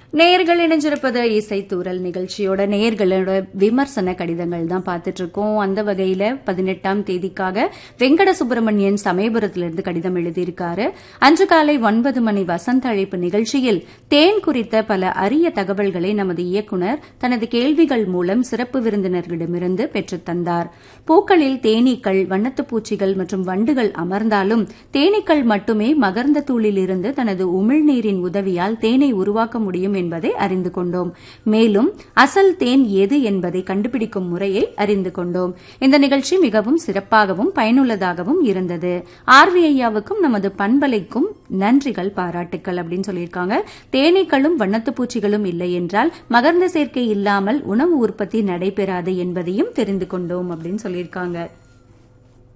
நேயர்கள் இணைஞ்சிருப்பது இசைத்தூரல் நிகழ்ச்சியோட நேயர்களோட விமர்சன கடிதங்கள் தான் பார்த்துட்டு இருக்கோம். அந்த வகையில 18ஆம் தேதிக்காக வெங்கட சுப்பிரமணியன் சமயபுரத்திலிருந்து கடிதம் எழுதியிருக்காரு. அன்று காலை 9 மணி வசந்த அழைப்பு நிகழ்ச்சியில் தேன் குறித்த பல அரிய தகவல்களை நமது இயக்குநர் தனது கேள்விகள் மூலம் சிறப்பு விருந்தினர்களிடமிருந்து பெற்றுத் தந்தார். பூக்களில் தேனீக்கள், வண்ணத்துப் பூச்சிகள் மற்றும் வண்டுகள் அமர்ந்தாலும் தேனீக்கள் மட்டுமே மகர்ந்த தூளிலிருந்து தனது உமிழ்நீரின் உதவியால் தேனை உருவாக்க முடியும் என்பதை அறிந்து கொண்டோம். மேலும் அசல் தேன் எது என்பதை கண்டுபிடிக்கும் முறையை அறிந்து கொண்டோம். இந்த நிகழ்ச்சி மிகவும் சிறப்பாகவும் பயனுள்ளதாகவும் இருந்தது. ஆர்வி ஐயாவுக்கும் நமது பண்பலைக்கும் நன்றிகள், பாராட்டுக்கள் அப்படின்னு சொல்லியிருக்காங்க. தேனீக்களும் வண்ணத்துப் பூச்சிகளும் இல்லை என்றால் மகர்ந்த சேர்க்கை இல்லாமல் உணவு உற்பத்தி நடைபெறாது என்பதையும் தெரிந்து கொண்டோம் அப்படின்னு சொல்லியிருக்காங்க.